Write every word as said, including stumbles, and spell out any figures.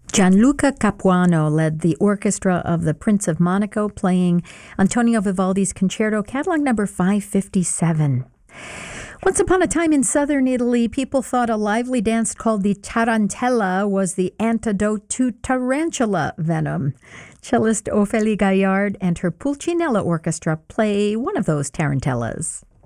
Gianluca Capuano led the orchestra of the Prince of Monaco, playing Antonio Vivaldi's Concerto, catalog number five fifty-seven. Once upon a time in southern Italy, people thought a lively dance called the tarantella was the antidote to tarantula venom. Cellist Ophélie Gaillard and her Pulcinella Orchestra play one of those tarantellas.